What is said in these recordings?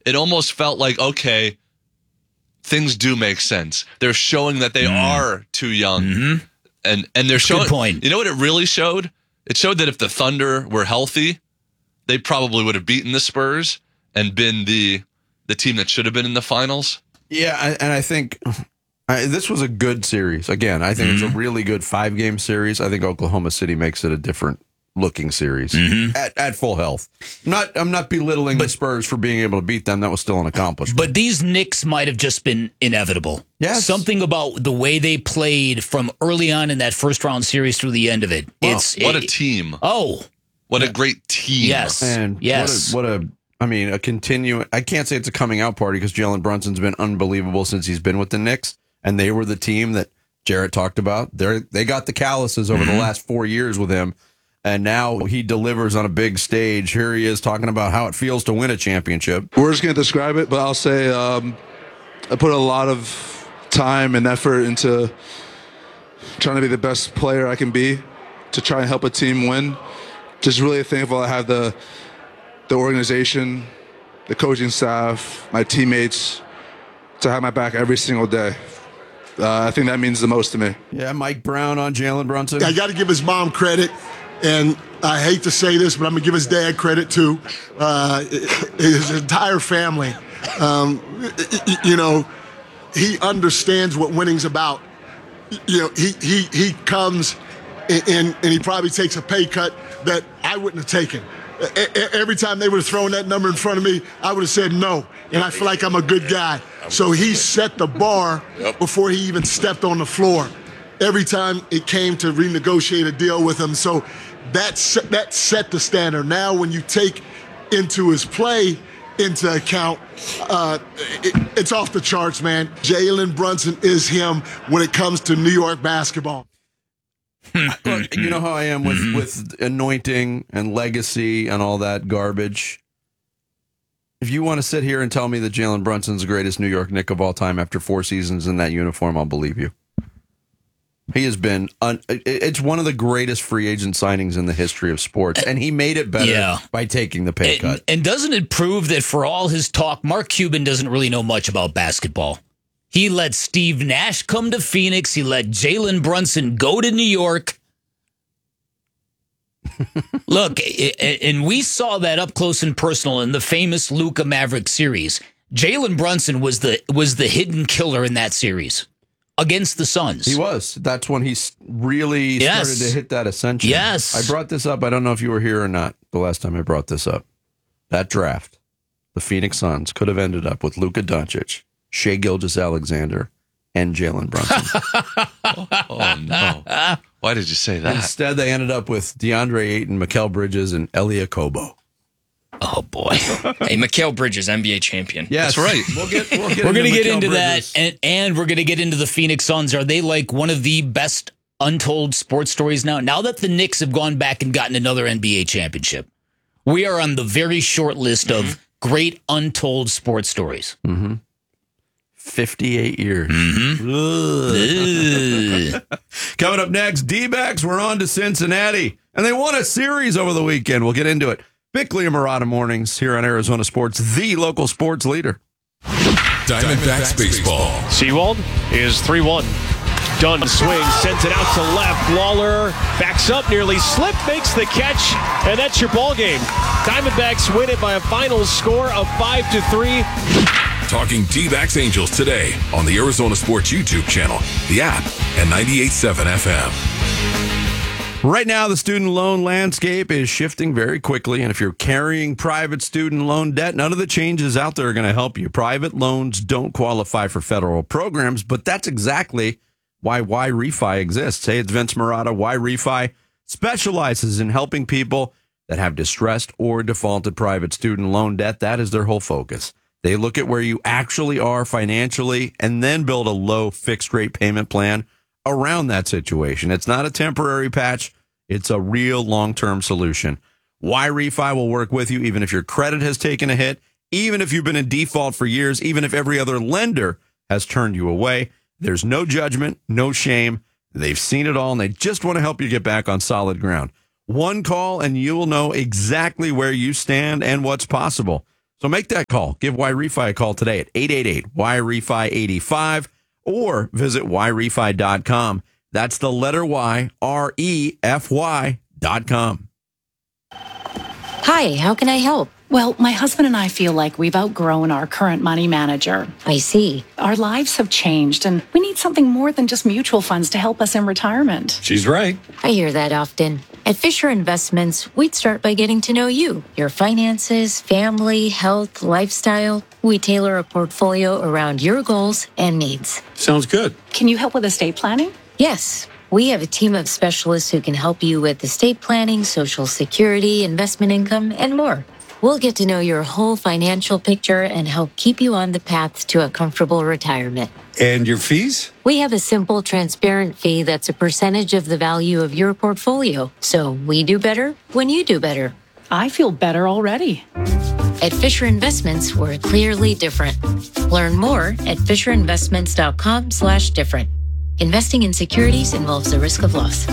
it almost felt like, okay, things do make sense. They're showing that they are too young. Mm-hmm. And they're showing, good point. You know what it really showed? It showed that if the Thunder were healthy, they probably would have beaten the Spurs and been the team that should have been in the finals. Yeah, and I think this was a good series. Again, I think it's a really good 5-game series. I think Oklahoma City makes it a different looking series at full health. I'm not belittling the Spurs for being able to beat them. That was still an accomplishment. But these Knicks might have just been inevitable. Yes. Something about the way they played from early on in that first round series through the end of it. Well, what a team. Oh. What a great team. Yes. And yes. a continuing, I can't say it's a coming out party because Jalen Brunson's been unbelievable since he's been with the Knicks. And they were the team that Jarrett talked about. They got the calluses over the last 4 years with him. And now he delivers on a big stage. Here he is talking about how it feels to win a championship. Words can't describe it, but I'll say I put a lot of time and effort into trying to be the best player I can be to try and help a team win. Just really thankful I have the organization, the coaching staff, my teammates to have my back every single day. I think that means the most to me. Yeah, Mike Brown on Jalen Brunson. I got to give his mom credit. And I hate to say this, but I'm going to give his dad credit too. His entire family. He understands what winning's about. He comes and he probably takes a pay cut that I wouldn't have taken. Every time they would have thrown that number in front of me, I would have said no. And I feel like I'm a good guy. So he set the bar before he even stepped on the floor. Every time it came to renegotiate a deal with him. So that set the standard. Now when you take into his play into account, it's off the charts, man. Jalen Brunson is him when it comes to New York basketball. Look, you know how I am with anointing and legacy and all that garbage. If you want to sit here and tell me that Jalen Brunson's the greatest New York Knick of all time after 4 seasons in that uniform, I'll believe you. He has been, it's one of the greatest free agent signings in the history of sports, and he made it better by taking the pay cut. And doesn't it prove that for all his talk, Mark Cuban doesn't really know much about basketball? He let Steve Nash come to Phoenix. He let Jalen Brunson go to New York. Look, and we saw that up close and personal in the famous Luka Maverick series. Jalen Brunson was the hidden killer in that series. Against the Suns. He was. That's when he really started to hit that ascension. Yes. I brought this up. I don't know if you were here or not the last time I brought this up. That draft, the Phoenix Suns could have ended up with Luka Doncic, Shai Gilgeous-Alexander, and Jalen Brunson. Oh, no. Why did you say that? Instead, they ended up with DeAndre Ayton, Mikal Bridges, and Elie Kobo. Oh, boy. Hey, Mikal Bridges, NBA champion. Yes. That's right. We're going to get into that, and we're going to get into the Phoenix Suns. Are they like one of the best untold sports stories now? Now that the Knicks have gone back and gotten another NBA championship, we are on the very short list of great untold sports stories. 58 years. Coming up next, D-backs, we're on to Cincinnati, and they won a series over the weekend. We'll get into it. Bickley and Murata mornings here on Arizona Sports, the local sports leader. Diamondbacks baseball. Seawald is 3-1. Dunn swings, sends it out to left. Lawler backs up, nearly slipped, makes the catch, and that's your ball game. Diamondbacks win it by a final score of 5-3. Talking D-backs Angels today on the Arizona Sports YouTube channel, the app, and 98.7 FM. Right now, the student loan landscape is shifting very quickly, and if you're carrying private student loan debt, none of the changes out there are going to help you. Private loans don't qualify for federal programs, but that's exactly why YRefi exists. Hey, it's Vince Murata. YRefi specializes in helping people that have distressed or defaulted private student loan debt. That is their whole focus. They look at where you actually are financially and then build a low fixed rate payment plan around that situation. It's not a temporary patch. It's a real long-term solution. YRefi will work with you even if your credit has taken a hit, even if you've been in default for years, even if every other lender has turned you away. There's no judgment, no shame. They've seen it all, and they just want to help you get back on solid ground. One call, and you will know exactly where you stand and what's possible. So make that call. Give YRefi a call today at 888-YRefi-85 or visit YRefi.com. That's the letter Y, REFY.com. Hi, how can I help? Well, my husband and I feel like we've outgrown our current money manager. I see. Our lives have changed, and we need something more than just mutual funds to help us in retirement. She's right. I hear that often. At Fisher Investments, we'd start by getting to know you, your finances, family, health, lifestyle. We tailor a portfolio around your goals and needs. Sounds good. Can you help with estate planning? Yes. We have a team of specialists who can help you with estate planning, Social Security, investment income, and more. We'll get to know your whole financial picture and help keep you on the path to a comfortable retirement. And your fees? We have a simple, transparent fee that's a percentage of the value of your portfolio. So we do better when you do better. I feel better already. At Fisher Investments, we're clearly different. Learn more at FisherInvestments.com/different. Investing in securities involves the risk of loss.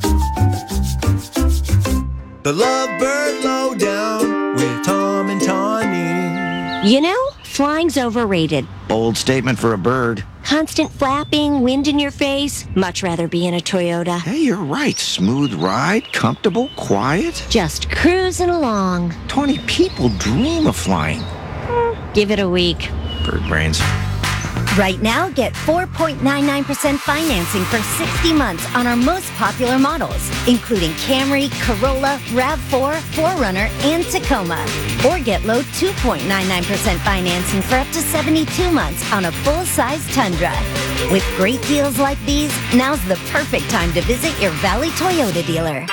The Lovebird Lowdown with Tom and Tawny. You know, flying's overrated. Bold statement for a bird. Constant flapping, wind in your face. Much rather be in a Toyota. Hey, you're right. Smooth ride, comfortable, quiet. Just cruising along. 20 people dream of flying. Give it a week. Bird brains. Right now, get 4.99% financing for 60 months on our most popular models, including Camry, Corolla, RAV4, 4Runner, and Tacoma. Or get low 2.99% financing for up to 72 months on a full-size Tundra. With great deals like these, now's the perfect time to visit your Valley Toyota dealer.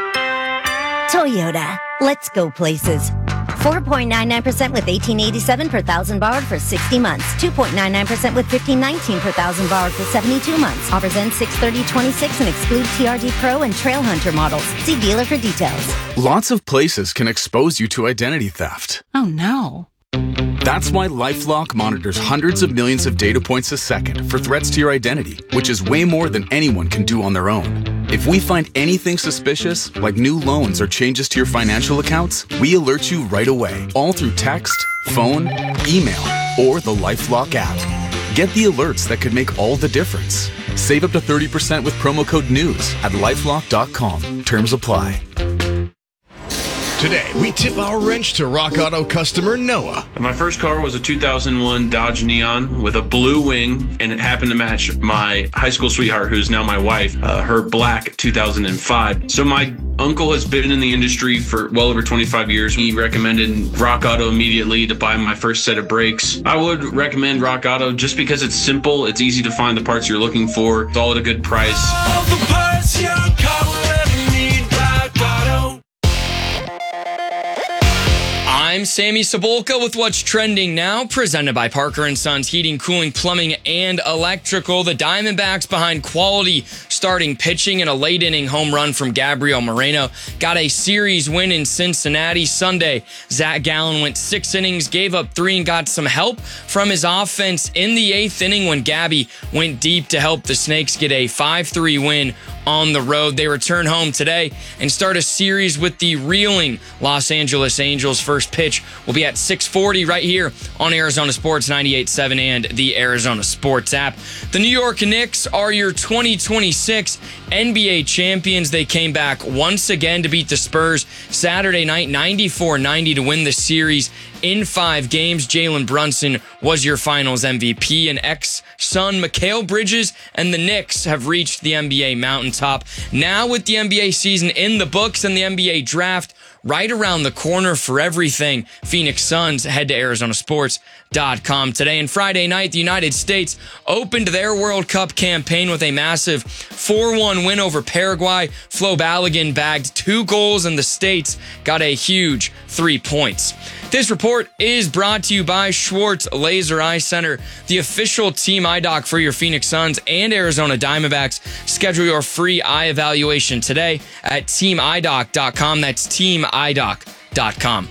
Toyota. Let's go places. 4.99% with $1,887 per thousand borrowed for 60 months. 2.99% with $1,519 per thousand borrowed for 72 months. Offers end 6/30/26 and exclude TRD Pro and Trail Hunter models. See dealer for details. Lots of places can expose you to identity theft. Oh, no. That's why LifeLock monitors hundreds of millions of data points a second for threats to your identity, which is way more than anyone can do on their own. If we find anything suspicious, like new loans or changes to your financial accounts, we alert you right away, all through text, phone, email, or the LifeLock app. Get the alerts that could make all the difference. Save up to 30% with promo code NEWS at LifeLock.com. Terms apply. Today, we tip our wrench to Rock Auto customer Noah. My first car was a 2001 Dodge Neon with a blue wing, and it happened to match my high school sweetheart, who's now my wife, her black 2005. So my uncle has been in the industry for well over 25 years. He recommended Rock Auto immediately to buy my first set of brakes. I would recommend Rock Auto just because it's simple, it's easy to find the parts you're looking for, it's all at a good price. All the parts your car will ever need, Rock Auto. I'm Sammy Cebulka with What's Trending Now, presented by Parker & Sons Heating, Cooling, Plumbing, and Electrical. The Diamondbacks behind quality starting pitching and a late-inning home run from Gabriel Moreno got a series win in Cincinnati Sunday. Zach Gallen went 6 innings, gave up 3, and got some help from his offense in the 8th inning when Gabby went deep to help the Snakes get a 5-3 win on the road. They return home today and start a series with the reeling Los Angeles Angels. First pitch will be at 6:40 right here on Arizona Sports 98.7 and the Arizona Sports app. The New York Knicks are your 2026 NBA champions. They came back once again to beat the Spurs Saturday night 94-90 to win the series in 5 games. Jalen Brunson was your finals MVP, and ex-Sun Mikal Bridges and the Knicks have reached the NBA mountaintop. Now with the NBA season in the books and the NBA draft right around the corner for everything Phoenix Suns, head to ArizonaSports.com today. And Friday night, the United States opened their World Cup campaign with a massive 4-1 win over Paraguay. Flo Balogun bagged 2 goals, and the States got a huge 3 points. This report is brought to you by Schwartz Laser Eye Center, the official team eye doc for your Phoenix Suns and Arizona Diamondbacks. Schedule your free eye evaluation today at teamidoc.com. That's teamidoc.com.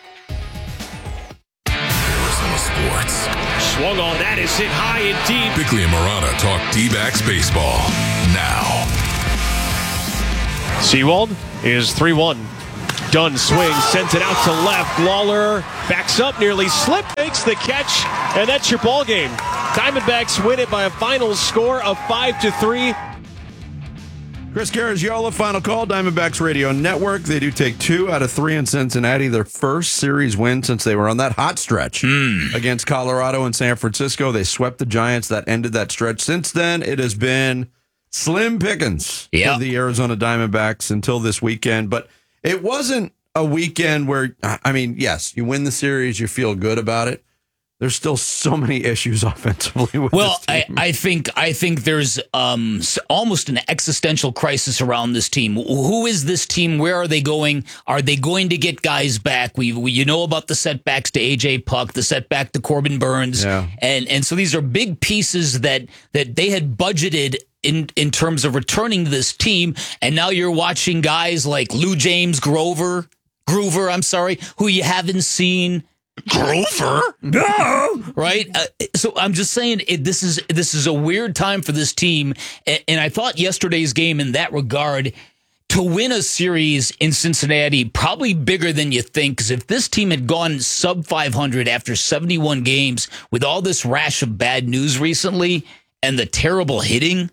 Arizona Sports. Swung on that, is hit high and deep. Bickley and Marana talk D-backs baseball now. Seawald is 3-1. Dunn swings, sends it out to left. Lawler backs up, nearly slipped, makes the catch, and that's your ball game. Diamondbacks win it by a final score of 5-3. Chris Garagiola, Final Call, Diamondbacks Radio Network. They do take 2 out of 3 in Cincinnati. Their first series win since they were on that hot stretch against Colorado and San Francisco. They swept the Giants. That ended that stretch. Since then, it has been slim pickings for the Arizona Diamondbacks until this weekend. But it wasn't a weekend where, I mean, yes, you win the series, you feel good about it. There's still so many issues offensively with this team. I think there's almost an existential crisis around this team. Who is this team? Where are they going? Are they going to get guys back? You know about the setbacks to AJ Puck, the setback to Corbin Burns, and so these are big pieces that they had budgeted in terms of returning to this team, and now you're watching guys like Lou James Groover, who you haven't seen. Grover? No! Right? So I'm just saying this is a weird time for this team. And I thought yesterday's game in that regard, to win a series in Cincinnati, probably bigger than you think. Because if this team had gone sub 500 after 71 games with all this rash of bad news recently and the terrible hitting,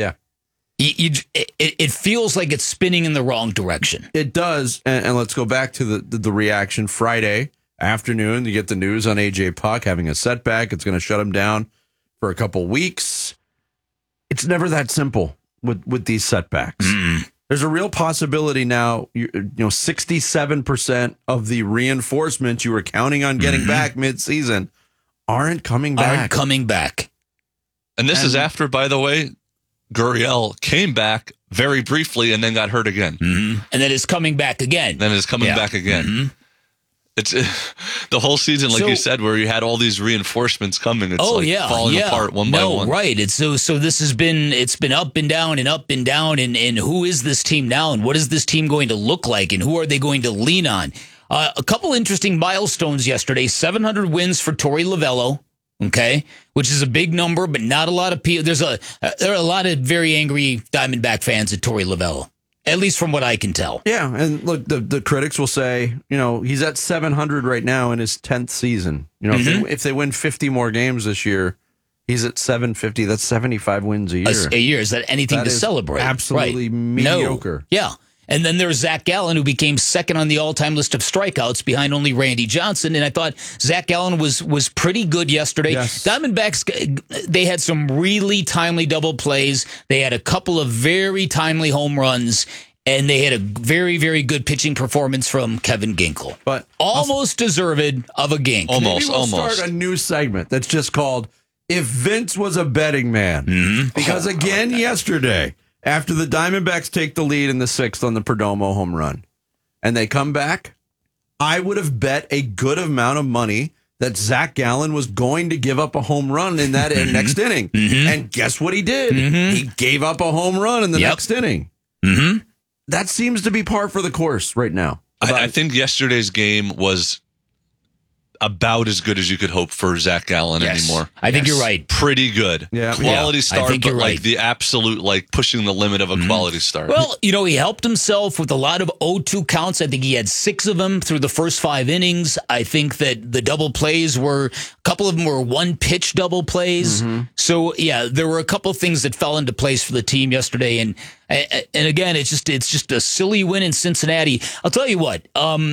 it feels like it's spinning in the wrong direction. It does. And let's go back to the reaction Friday afternoon. You get the news on AJ Puck having a setback. It's going to shut him down for a couple weeks. It's never that simple with these setbacks. There's a real possibility now. 67% of the reinforcements you were counting on getting back mid-season aren't coming back. And this is after, by the way, Gurriel came back very briefly and then got hurt again. And then is coming back again. It's the whole season, like you said, where you had all these reinforcements coming. It's falling apart one by one. Right. So this has been up and down and up and down. And who is this team now? And what is this team going to look like? And who are they going to lean on? A couple interesting milestones yesterday. 700 wins for Torey Lovello. Okay, which is a big number, but not a lot of people. There are a lot of very angry Diamondback fans at Torey Lovello. At least from what I can tell. Yeah, and look, the critics will say, he's at 700 right now in his 10th season. If they win 50 more games this year, he's at 750. That's 75 wins a year. A year. Is that anything to celebrate? Absolutely mediocre. No. Yeah. And then there's Zach Gallen, who became second on the all-time list of strikeouts behind only Randy Johnson. And I thought Zach Gallen was pretty good yesterday. Yes. Diamondbacks, they had some really timely double plays. They had a couple of very timely home runs. And they had a very, very good pitching performance from Kevin Ginkel. But almost deserved of a Gink. Maybe we'll start a new segment that's just called If Vince Was a Betting Man. Because again, yesterday, after the Diamondbacks take the lead in the 6th on the Perdomo home run, and they come back, I would have bet a good amount of money that Zach Gallen was going to give up a home run in that next inning. And guess what he did? He gave up a home run in the next inning. That seems to be par for the course right now. I think yesterday's game was about as good as you could hope for Zach Gallen anymore. I think you're right. Pretty good. Quality start, but like the absolute, pushing the limit of a quality start. Well, he helped himself with a lot of 0-2 counts. I think he had 6 of them through the first 5 innings. I think that the double plays a couple of them were one-pitch double plays. So, there were a couple of things that fell into place for the team yesterday. And again, it's just a silly win in Cincinnati. I'll tell you what,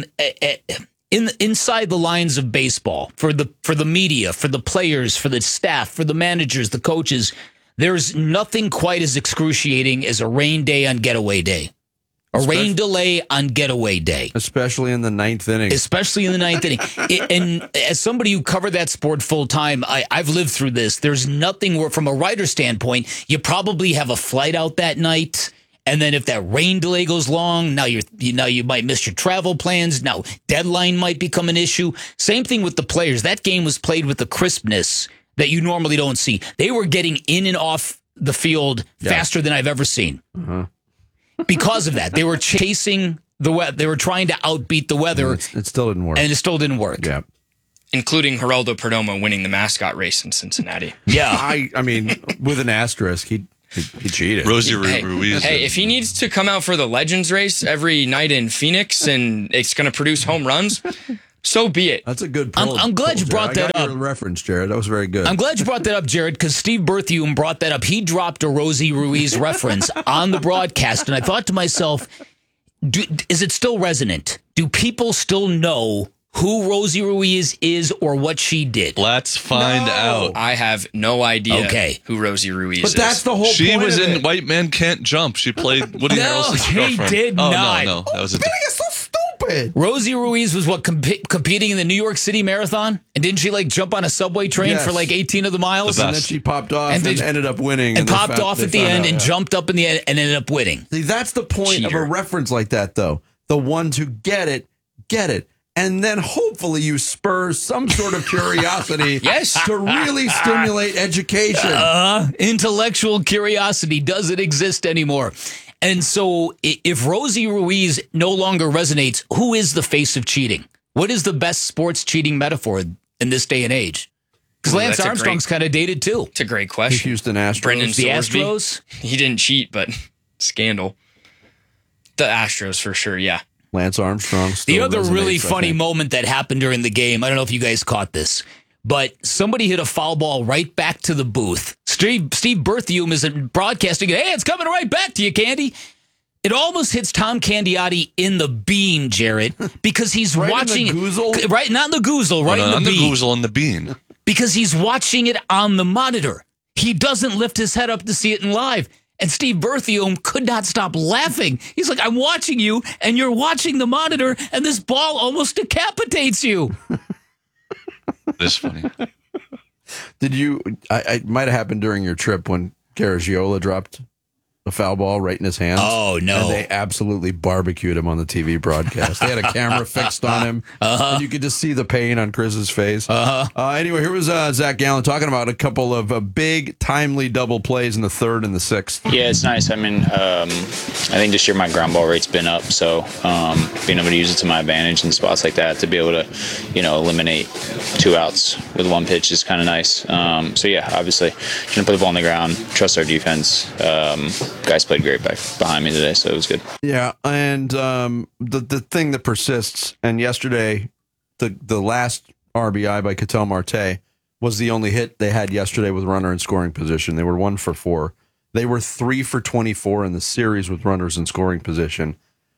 inside the lines of baseball, for the media, for the players, for the staff, for the managers, the coaches, there's nothing quite as excruciating as a rain day on getaway day. Rain delay on getaway day. Especially in the 9th inning. And as somebody who covered that sport full time, I've lived through this. There's nothing where, from a writer standpoint, you probably have a flight out that night. And then if that rain delay goes long, now you might miss your travel plans. Now deadline might become an issue. Same thing with the players. That game was played with the crispness that you normally don't see. They were getting in and off the field faster than I've ever seen. Because of that, they were chasing the weather. They were trying to outbeat the weather. It still didn't work. And it still didn't work. Yeah. Including Geraldo Perdomo winning the mascot race in Cincinnati. Yeah. I mean, with an asterisk, He cheated. Rosie Ruiz. Hey, if he needs to come out for the Legends race every night in Phoenix and it's going to produce home runs, so be it. That's a good I'm glad you brought that up. Your reference, Jared. That was very good. I'm glad you brought that up, Jared, because Steve Berthium brought that up. He dropped a Rosie Ruiz reference on the broadcast, and I thought to myself, is it still resonant? Do people still know who Rosie Ruiz is or what she did? Let's find out. I have no idea who Rosie Ruiz is. But that's the whole She point was of in it. White Man Can't Jump. She played Woody Harrelson's he girlfriend. did not. No. That was Billy is so stupid. Rosie Ruiz was competing in the New York City Marathon? And didn't she jump on a subway train for 18 of the miles? And then she popped off and ended up winning. And popped off at the end and jumped up in the end and ended up winning. See, that's the point of a reference like that, though. The ones who get it. And then hopefully you spur some sort of curiosity to really stimulate education. Intellectual curiosity doesn't exist anymore. And so if Rosie Ruiz no longer resonates, who is the face of cheating? What is the best sports cheating metaphor in this day and age? Because Lance Armstrong's kind of dated too. It's a great question. The Houston Astros. Brendan The Sorsby. Astros? He didn't cheat, but scandal. The Astros for sure, yeah. Lance Armstrong. The other really funny moment that happened during the game, I don't know if you guys caught this, but somebody hit a foul ball right back to the booth. Steve Berthium is broadcasting, hey, it's coming right back to you, Candy. It almost hits Tom Candiotti in the bean, Jared, because he's watching in the goozle? Right, not in the goozle, right in the on bean. the goozle and the bean. Because he's watching it on the monitor. He doesn't lift his head up to see it in live. And Steve Berthium could not stop laughing. He's like, I'm watching you, and you're watching the monitor, and this ball almost decapitates you. This funny. Did you? It might have happened during your trip when Garagiola dropped a foul ball right in his hands. Oh, no. And they absolutely barbecued him on the TV broadcast. They had a camera fixed on him, and you could just see the pain on Chris's face. Anyway, here was Zach Gallen talking about a couple of big, timely double plays in the third and the sixth. Yeah, it's nice. I mean, I think this year my ground ball rate's been up, so being able to use it to my advantage in spots like that, to be able to, eliminate 2 outs with 1 pitch is kind of nice. So yeah, obviously, gonna put the ball on the ground, trust our defense. Guys played great back behind me today, so it was good. Yeah, and the thing that persists, and yesterday, the last RBI by Ketel Marte was the only hit they had yesterday with runner in scoring position. They were 1 for 4. They were 3 for 24 in the series with runners in scoring position.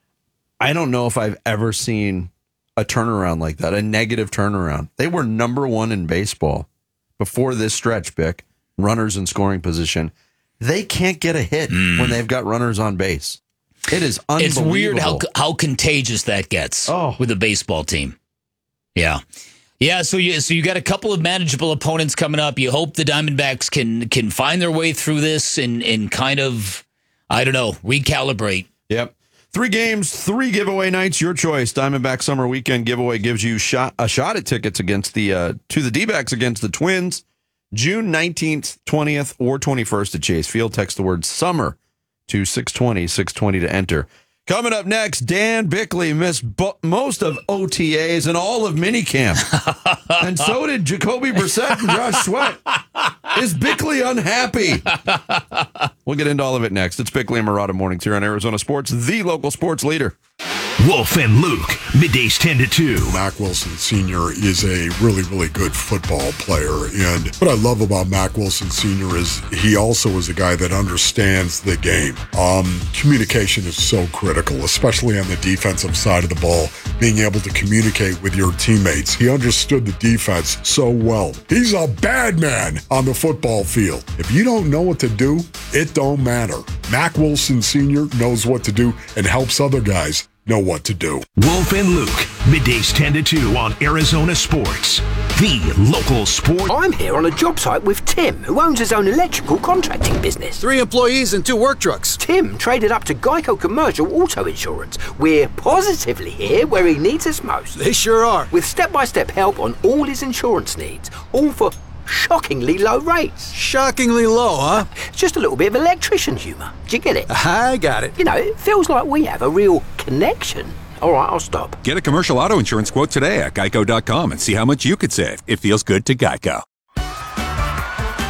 I don't know if I've ever seen a turnaround like that, a negative turnaround. They were number 1 in baseball before this stretch, Bick, runners in scoring position. They can't get a hit when they've got runners on base. It is unbelievable. It's weird how contagious that gets with a baseball team. Yeah. Yeah, so you got a couple of manageable opponents coming up. You hope the Diamondbacks can find their way through this and kind of, I don't know, recalibrate. Yep. 3 games, 3 giveaway nights, your choice. Diamondback Summer Weekend Giveaway gives you a shot at tickets against to the D-backs against the Twins. June 19th, 20th, or 21st at Chase Field. Text the word summer to 620 to enter. Coming up next, Dan Bickley missed most of OTAs and all of minicamp. And so did Jacoby Brissett and Josh Sweat. Is Bickley unhappy? We'll get into all of it next. It's Bickley and Murata Mornings here on Arizona Sports, the local sports leader. Wolf and Luke, middays 10 to 2. Mac Wilson Sr. is a really, really good football player. And what I love about Mac Wilson Sr. is he also is a guy that understands the game. Communication is so critical, especially on the defensive side of the ball, being able to communicate with your teammates. He understood the defense so well. He's a bad man on the football field. If you don't know what to do, it don't matter. Mac Wilson Sr. knows what to do and helps other guys know what to do. Wolf and Luke, middays 10 to 2 on Arizona Sports, the local sport. I'm here on a job site with Tim, who owns his own electrical contracting business. 3 employees and 2 work trucks. Tim traded up to Geico Commercial Auto Insurance. We're positively here where he needs us most. They sure are. With step-by-step help on all his insurance needs, all for shockingly low rates. Shockingly low, huh? Just a little bit of electrician humour. Do you get it? I got it. You know, it feels like we have a real connection. All right, I'll stop. Get a commercial auto insurance quote today at geico.com and see how much you could save. It feels good to Geico.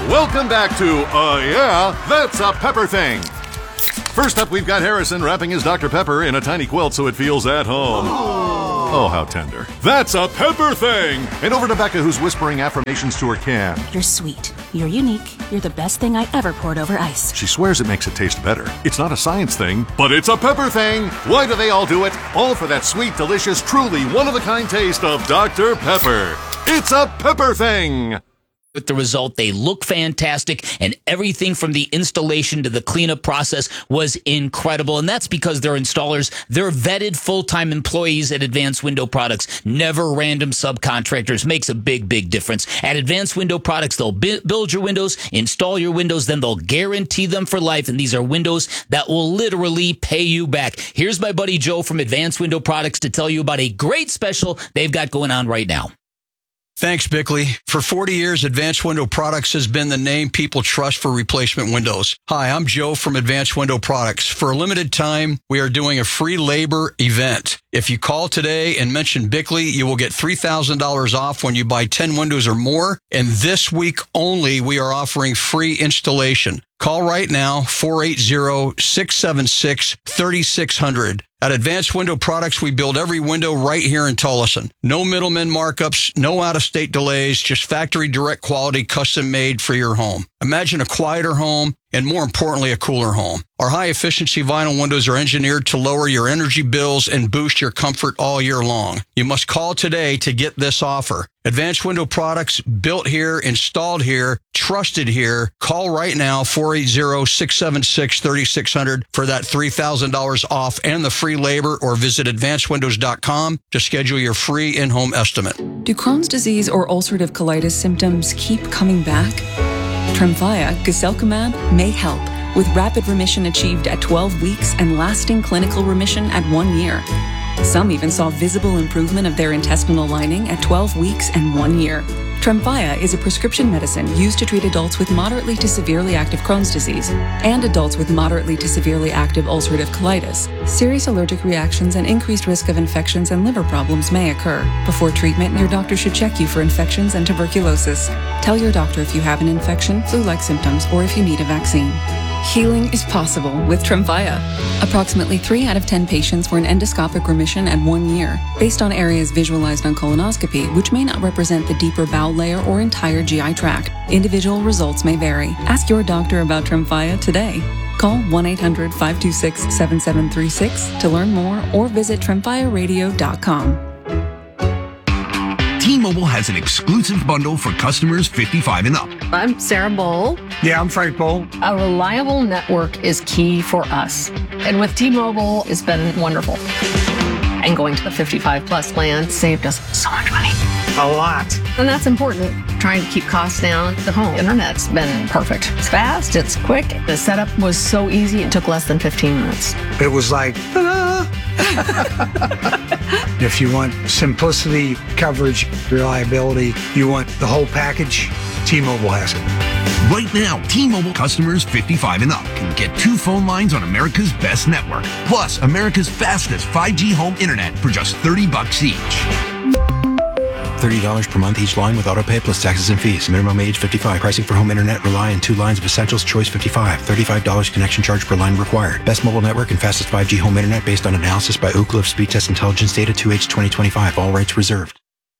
Welcome back to Yeah, That's a Pepper Thing. First up, we've got Harrison wrapping his Dr. Pepper in a tiny quilt so it feels at home. Oh, how tender. That's a Pepper Thing! And over to Becca, who's whispering affirmations to her can. You're sweet. You're unique. You're the best thing I ever poured over ice. She swears it makes it taste better. It's not a science thing, but it's a pepper thing. Why do they all do it? All for that sweet, delicious, truly one-of-a-kind taste of Dr. Pepper. It's a pepper thing. With the result, they look fantastic, and everything from the installation to the cleanup process was incredible. And that's because their installers, they're vetted full-time employees at Advanced Window Products, never random subcontractors. Makes a big, big difference. At Advanced Window Products, they'll build your windows, install your windows, then they'll guarantee them for life. And these are windows that will literally pay you back. Here's my buddy Joe from Advanced Window Products to tell you about a great special they've got going on right now. Thanks, Bickley. For 40 years, Advanced Window Products has been the name people trust for replacement windows. Hi, I'm Joe from Advanced Window Products. For a limited time, we are doing a free labor event. If you call today and mention Bickley, you will get $3,000 off when you buy 10 windows or more. And this week only, we are offering free installation. Call right now, 480-676-3600. At Advanced Window Products, we build every window right here in Tullison. No middleman markups, no out-of-state delays, just factory direct quality, custom made for your home. Imagine a quieter home and, more importantly, a cooler home. Our high-efficiency vinyl windows are engineered to lower your energy bills and boost your comfort all year long. You must call today to get this offer. Advanced Window Products, built here, installed here, trusted here. Call right now, 480-676-3600 for that $3,000 off and the free labor, or visit advancedwindows.com to schedule your free in-home estimate. Do Crohn's disease or ulcerative colitis symptoms keep coming back? Tremfya, guselkumab, may help, with rapid remission achieved at 12 weeks and lasting clinical remission at 1 year. Some even saw visible improvement of their intestinal lining at 12 weeks and 1 year. Tremfya is a prescription medicine used to treat adults with moderately to severely active Crohn's disease and adults with moderately to severely active ulcerative colitis. Serious allergic reactions and increased risk of infections and liver problems may occur. Before treatment, your doctor should check you for infections and tuberculosis. Tell your doctor if you have an infection, flu-like symptoms, or if you need a vaccine. Healing is possible with Tremfya. Approximately 3 out of 10 patients were in endoscopic remission at 1 year, based on areas visualized on colonoscopy, which may not represent the deeper bowel layer or entire GI tract. Individual results may vary. Ask your doctor about Tremfya today. Call 1-800-526-7736 to learn more, or visit tremfyaradio.com. T-Mobile has an exclusive bundle for customers 55 and up. I'm Sarah Bowl. Yeah, I'm Frank Bowl. A reliable network is key for us. And with T-Mobile, it's been wonderful. And going to the 55 plus plan saved us so much money. A lot. And that's important. Trying to keep costs down. The home internet's been perfect. It's fast, it's quick. The setup was so easy, it took less than 15 minutes. It was like, if you want simplicity, coverage, reliability, you want the whole package, T-Mobile has it. Right now, T-Mobile customers 55 and up can get 2 phone lines on America's best network, plus America's fastest 5G home internet for just $30 each. $30 per month each line with autopay plus taxes and fees. Minimum age 55. Pricing for home internet rely on 2 lines of essentials. Choice 55. $35 connection charge per line required. Best mobile network and fastest 5G home internet based on analysis by Ookla of Speed Test Intelligence data 2H 2025. All rights reserved.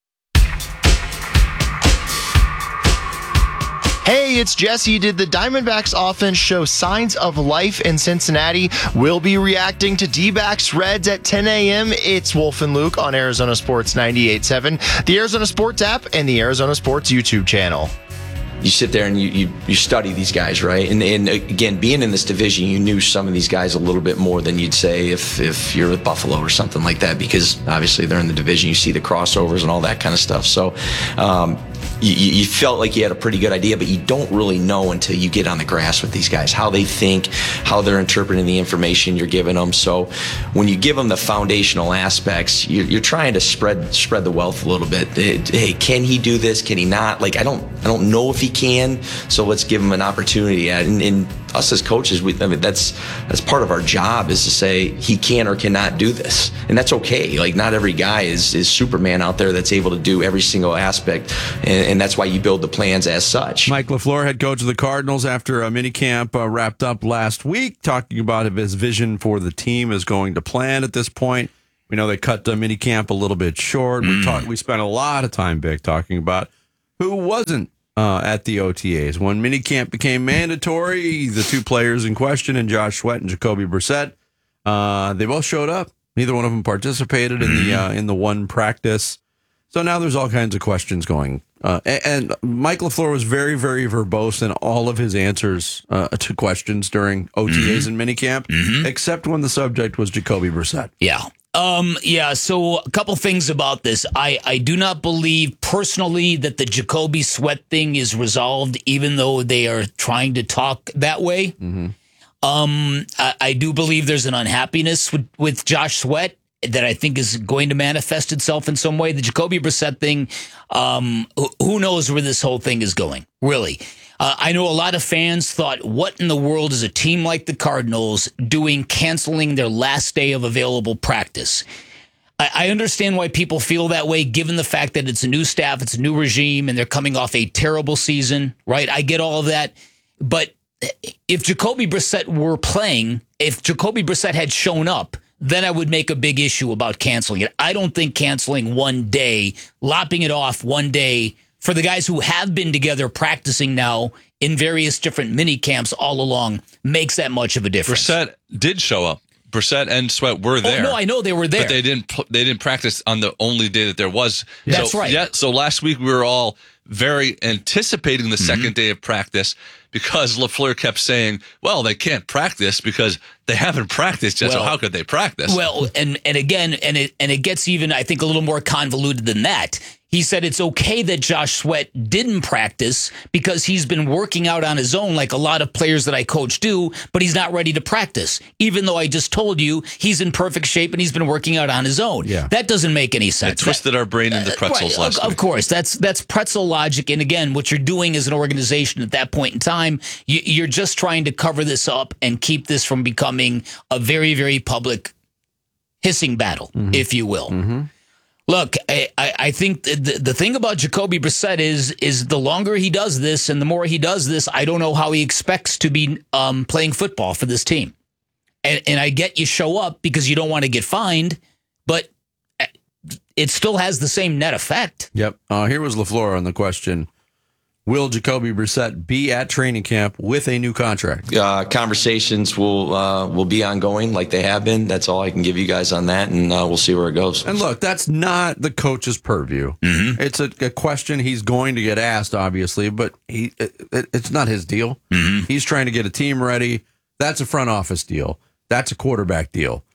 Hey, it's Jesse. Did the Diamondbacks offense show signs of life in Cincinnati? We'll be reacting to D-backs Reds at 10 a.m. It's Wolf and Luke on Arizona Sports 98.7, the Arizona Sports app, and the Arizona Sports YouTube channel. You sit there and you study these guys, right? And again, being in this division, you knew some of these guys a little bit more than you'd say if you're with Buffalo or something like that, because obviously they're in the division. You see the crossovers and all that kind of stuff. So you felt like you had a pretty good idea, but you don't really know until you get on the grass with these guys, how they think, how they're interpreting the information you're giving them. So when you give them the foundational aspects, you're trying to spread the wealth a little bit. Hey, can he do this? Can he not? Like, I don't know if he can, so let's give him an opportunity. And us as coaches, that's part of our job, is to say he can or cannot do this, and that's okay. Like, not every guy is Superman out there that's able to do every single aspect, and that's why you build the plans as such. Mike LaFleur, head coach of the Cardinals, after a minicamp wrapped up last week, talking about if his vision for the team is going to plan at this point. We know they cut the minicamp a little bit short. We spent a lot of time, Vic, talking about who wasn't at the OTAs. When minicamp became mandatory, the two players in question, and Josh Sweat and Jacoby Brissett, they both showed up. Neither one of them participated in the one practice. So now there's all kinds of questions going. And Mike LaFleur was very, very verbose in all of his answers to questions during OTAs and minicamp, except when the subject was Jacoby Brissett. Yeah. So a couple things about this. I do not believe personally that the Jacoby Sweat thing is resolved, even though they are trying to talk that way. I do believe there's an unhappiness with Josh Sweat that I think is going to manifest itself in some way. The Jacoby Brissett thing, who knows where this whole thing is going, really. I know a lot of fans thought, what in the world is a team like the Cardinals doing canceling their last day of available practice? I understand why people feel that way, given the fact that it's a new staff, it's a new regime, and they're coming off a terrible season, right? I get all of that. But if Jacoby Brissett were playing, if Jacoby Brissett had shown up, then I would make a big issue about canceling it. I don't think canceling one day, lopping it off one day for the guys who have been together practicing now in various different mini camps all along makes that much of a difference. Brissett did show up. Brissett and Sweat were there. Oh, no, I know they were there. But they didn't practice on the only day that there was. That's right. Yeah, so last week we were all very anticipating the second day of practice because LaFleur kept saying, well, they can't practice because they haven't practiced yet, so how could they practice? Well, and again, it gets even, I think, a little more convoluted than that. He said it's okay that Josh Sweat didn't practice because he's been working out on his own like a lot of players that I coach do, but he's not ready to practice, even though I just told you he's in perfect shape and he's been working out on his own. Yeah. That doesn't make any sense. It twisted our brain into pretzels last week. Of course, that's pretzel logic. And again, what you're doing as an organization at that point in time, you're just trying to cover this up and keep this from becoming a very, very public hissing battle, if you will. Look, I think the thing about Jacoby Brissett is the longer he does this and the more he does this, I don't know how he expects to be playing football for this team. And I get you show up because you don't want to get fined, but it still has the same net effect. Yep. Here was LaFleur on the question. Will Jacoby Brissett be at training camp with a new contract? Conversations will be ongoing like they have been. That's all I can give you guys on that, and we'll see where it goes. And look, that's not the coach's purview. It's a question he's going to get asked, obviously, but it's not his deal. He's trying to get a team ready. That's a front office deal. That's a quarterback deal.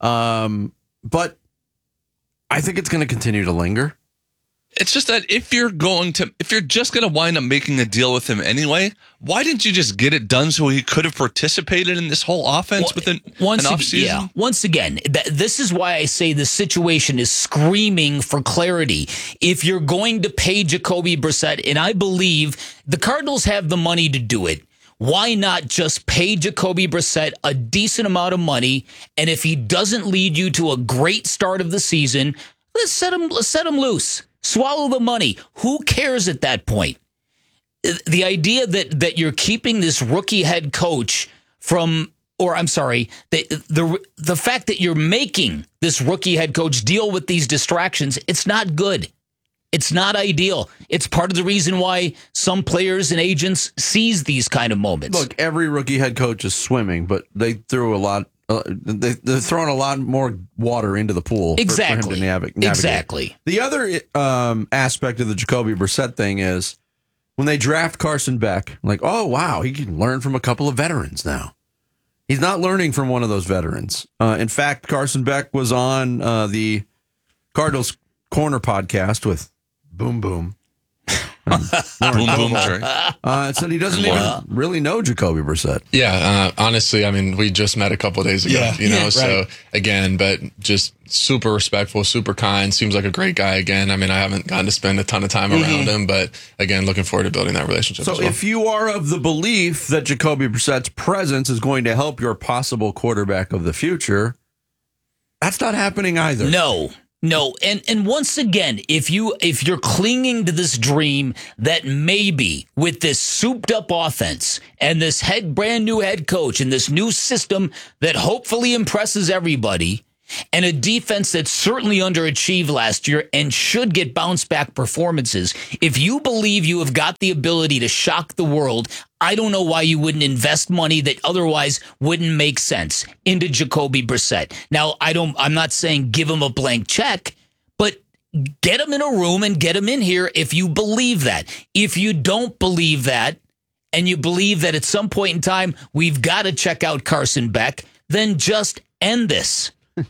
But I think it's going to continue to linger. It's just that if you're just going to wind up making a deal with him anyway, why didn't you just get it done so he could have participated in this whole offense within an offseason? Yeah. Once again, this is why I say the situation is screaming for clarity. If you're going to pay Jacoby Brissett, and I believe the Cardinals have the money to do it, why not just pay Jacoby Brissett a decent amount of money? And if he doesn't lead you to a great start of the season, let's set him loose. Swallow the money. Who cares at that point? The idea that you're keeping this rookie head coach from, or I'm sorry, the fact that you're making this rookie head coach deal with these distractions, it's not good. It's not ideal. It's part of the reason why some players and agents seize these kind of moments. Look, every rookie head coach is swimming, but they threw a lot. They're throwing a lot more water into the pool for him to navigate. Exactly. The other aspect of the Jacoby Brissett thing is when they draft Carson Beck, like, oh, wow, he can learn from a couple of veterans now. He's not learning from one of those veterans. In fact, Carson Beck was on the Cardinals Corner podcast with Boom Boom. Lauren Boom, boom, Koval, Jerry. said he doesn't even really know Jacoby Brissett. Yeah, honestly, I mean, we just met a couple of days ago, so again, but just super respectful, super kind, seems like a great guy again. I mean, I haven't gotten to spend a ton of time around him, but again, looking forward to building that relationship. So as well. if you are of the belief that Jacoby Brissett's presence is going to help your possible quarterback of the future, that's not happening either. No. And once again, if you're clinging to this dream that maybe with this souped up offense and this brand new head coach and this new system that hopefully impresses everybody, and a defense that certainly underachieved last year and should get bounce back performances, if you believe you have got the ability to shock the world, I don't know why you wouldn't invest money that otherwise wouldn't make sense into Jacoby Brissett. Now, I'm not saying give him a blank check, but get him in a room and get him in here if you believe that. If you don't believe that, and you believe that at some point in time we've got to check out Carson Beck, then just end this.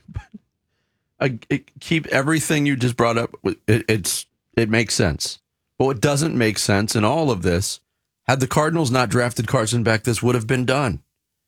Keep everything you just brought up. It makes sense. But what doesn't make sense in all of this, had the Cardinals not drafted Carson Beck, this would have been done.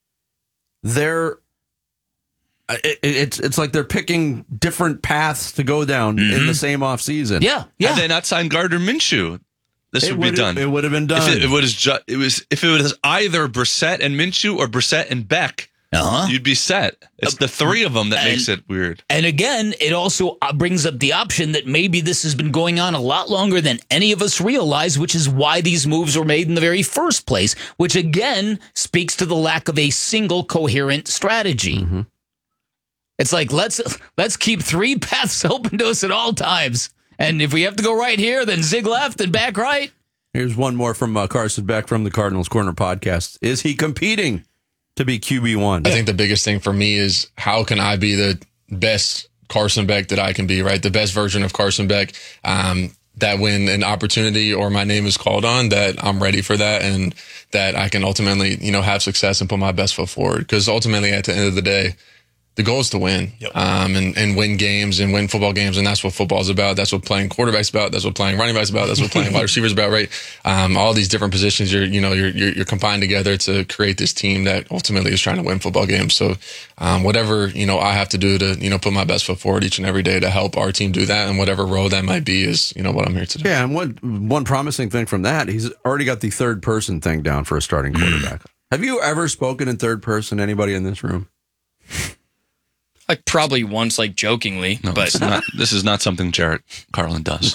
It's like they're picking different paths to go down in the same offseason. Yeah. Had they not signed Gardner Minshew, this would be done. It would have been done. If it was either Brissett and Minshew or Brissett and Beck. You'd be set. It's the three of them that makes it weird. And again, it also brings up the option that maybe this has been going on a lot longer than any of us realize, which is why these moves were made in the very first place, which again speaks to the lack of a single coherent strategy. Mm-hmm. It's like, let's keep three paths open to us at all times. And if we have to go right here, then zig left and back right. Here's one more from Carson Beck from the Cardinals Corner podcast. Is he competing to be QB1? I think the biggest thing for me is how can I be the best Carson Beck that I can be, right? The best version of Carson Beck, that when an opportunity or my name is called on, that I'm ready for that and that I can ultimately, have success and put my best foot forward. Because ultimately, at the end of the day, the goal is to win, and win games and win football games. And that's what football is about. That's what playing quarterback's about. That's what playing running backs about. That's what playing wide receivers about, right? All these different positions, you're combined together to create this team that ultimately is trying to win football games. So, whatever, I have to do to, put my best foot forward each and every day to help our team do that. And whatever role that might be is, what I'm here to do. Yeah. And one promising thing from that, he's already got the third person thing down for a starting quarterback. Have you ever spoken in third person, anybody in this room? Like probably once, like jokingly, no, but this is not something Jarrett Carlin does.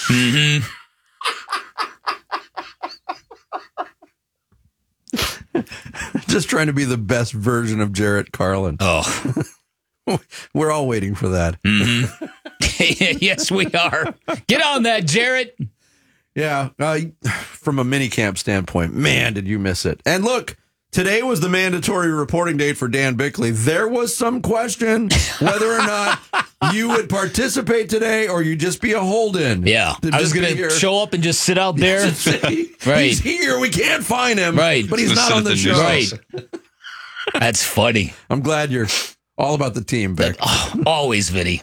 Just trying to be the best version of Jarrett Carlin. Oh, we're all waiting for that. Yes, we are. Get on that, Jarrett. Yeah, from a minicamp standpoint, man, did you miss it? And look. Today was the mandatory reporting date for Dan Bickley. There was some question whether or not you would participate today or you just be a hold-in. Yeah. I was going to show up and just sit out there. Right. He's here. We can't find him. Right. But he's not on the show. Right. That's funny. I'm glad you're all about the team, Vic. Always, Vinny.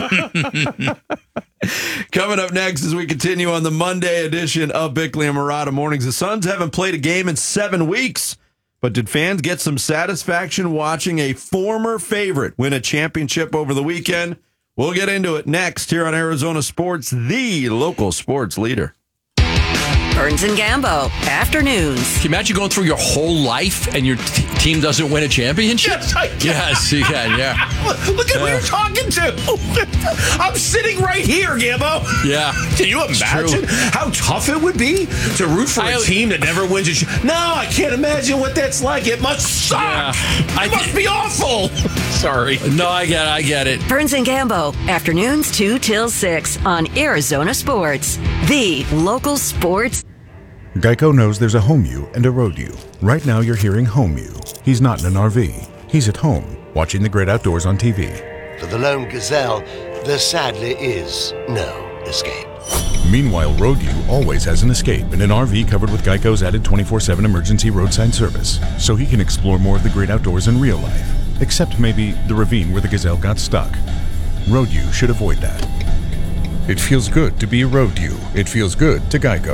Coming up next as we continue on the Monday edition of Bickley and Marotta Mornings. The Suns haven't played a game in 7 weeks. But did fans get some satisfaction watching a former favorite win a championship over the weekend? We'll get into it next here on Arizona Sports, the local sports leader. Burns and Gambo, afternoons. Can you imagine going through your whole life and your team doesn't win a championship? Yes, I can. Yes, you can, yeah. Look at who you're talking to. I'm sitting right here, Gambo. Yeah. Can you imagine how tough it would be to root for a team that never wins a No, I can't imagine what that's like. It must suck. Yeah. It must be awful. Sorry. No, I get it. Burns and Gambo, afternoons 2 till 6 on Arizona Sports, the local sports. Geico knows there's a home you and a road you. Right now you're hearing home you. He's not in an RV. He's at home, watching the great outdoors on TV. For the lone gazelle, there sadly is no escape. Meanwhile, road you always has an escape in an RV covered with Geico's added 24/7 emergency roadside service, so he can explore more of the great outdoors in real life. Except maybe the ravine where the gazelle got stuck. Road you should avoid that. It feels good to be a road you. It feels good to Geico.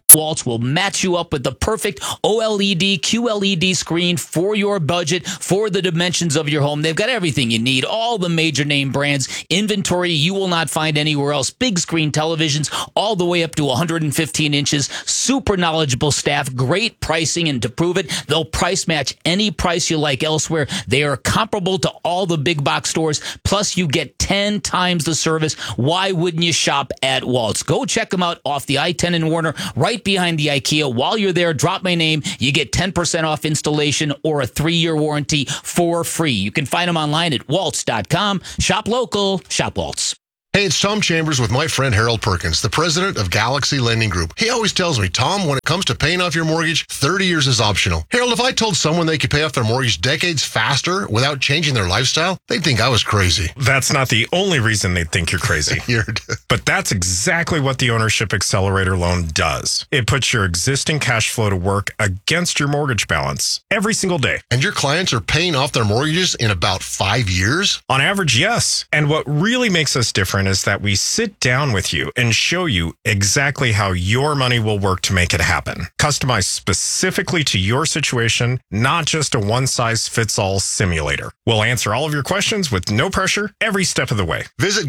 Waltz will match you up with the perfect OLED, QLED screen for your budget, for the dimensions of your home. They've got everything you need, all the major name brands, inventory you will not find anywhere else, big screen televisions all the way up to 115 inches, super knowledgeable staff, great pricing, and to prove it, they'll price match any price you like elsewhere. They are comparable to all the big box stores, plus you get 10 times the service. Why wouldn't you shop at Waltz? Go check them out off the I-10 in Warner, right behind the IKEA. While you're there, drop my name. You get 10% off installation or a 3-year warranty for free. You can find them online at waltz.com. Shop local. Shop Waltz. Hey, it's Tom Chambers with my friend Harold Perkins, the president of Galaxy Lending Group. He always tells me, Tom, when it comes to paying off your mortgage, 30 years is optional. Harold, if I told someone they could pay off their mortgage decades faster without changing their lifestyle, they'd think I was crazy. That's not the only reason they'd think you're crazy. But that's exactly what the Ownership Accelerator loan does. It puts your existing cash flow to work against your mortgage balance every single day. And your clients are paying off their mortgages in about 5 years? On average, yes. And what really makes us different is that we sit down with you and show you exactly how your money will work to make it happen. Customized specifically to your situation, not just a one-size-fits-all simulator. We'll answer all of your questions with no pressure every step of the way. Visit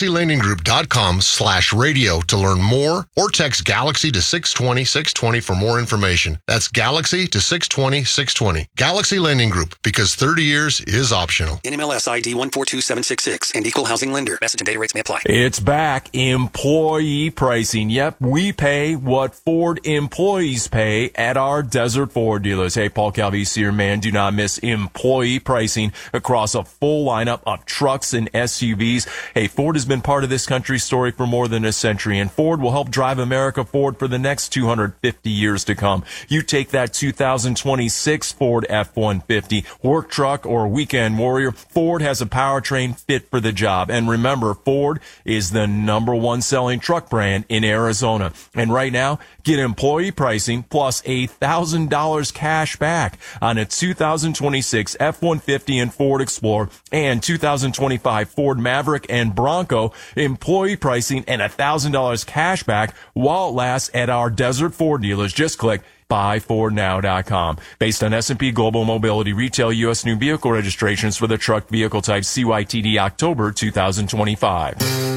GalaxyLendingGroup.com/radio to learn more, or text Galaxy to 620-620 for more information. That's Galaxy to 620-620. Galaxy Lending Group, because 30 years is optional. NMLS ID 142766 and equal housing lender. Message and data rates may apply. It's back. Employee pricing. Yep, we pay what Ford employees pay at our Desert Ford dealers. Hey, Paul Calvisi here, man. Do not miss employee pricing across a full lineup of trucks and SUVs. Hey, Ford has been part of this country's story for more than a century, and Ford will help drive America forward for the next 250 years to come. You take that 2026 Ford F-150, work truck, or weekend warrior, Ford has a powertrain fit for the job. And remember, Ford is the #1 selling truck brand in Arizona. And right now, get employee pricing plus $1,000 cash back on a 2026 F-150 and Ford Explorer and 2025 Ford Maverick and Bronco. Employee pricing and $1,000 cash back while it lasts at our Desert Ford dealers. Just click buyfordnow.com. Based on S&P Global Mobility Retail U.S. new vehicle registrations for the truck vehicle type CYTD October 2025.